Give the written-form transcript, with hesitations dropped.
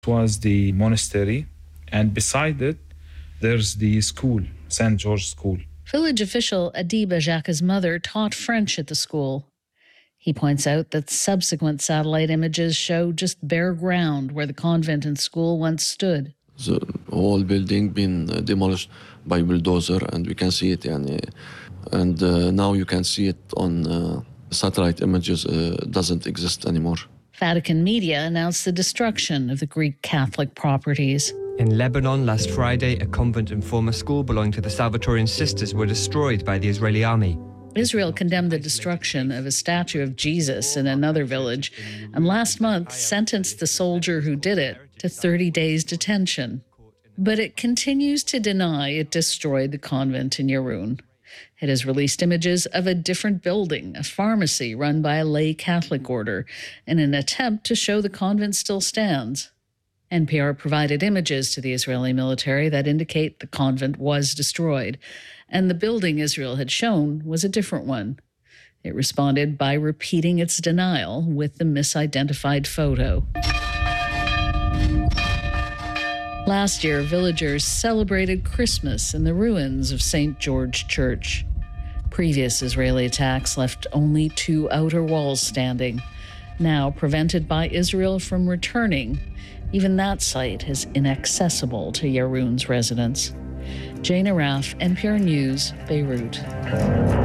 It was the monastery, and beside it, there's the school, St. George School. Village official Adiba Jacques' mother taught French at the school. He points out that subsequent satellite images show just bare ground where the convent and school once stood. The whole building been demolished by bulldozer, and we can see it. And now you can see it on satellite images. Doesn't exist anymore. Vatican media announced the destruction of the Greek Catholic properties. In Lebanon last Friday, a convent and former school belonging to the Salvatorian Sisters were destroyed by the Israeli army. Israel condemned the destruction of a statue of Jesus in another village, and last month sentenced the soldier who did it to 30 days detention. But it continues to deny it destroyed the convent in Yaroun. It has released images of a different building, a pharmacy run by a lay Catholic order, in an attempt to show the convent still stands. NPR provided images to the Israeli military that indicate the convent was destroyed, and the building Israel had shown was a different one. It responded by repeating its denial with the misidentified photo. Last year, villagers celebrated Christmas in the ruins of St. George Church. Previous Israeli attacks left only 2 outer walls standing. Now prevented by Israel from returning, even that site is inaccessible to Yaroun's residents. Jane Araf, NPR News, Beirut.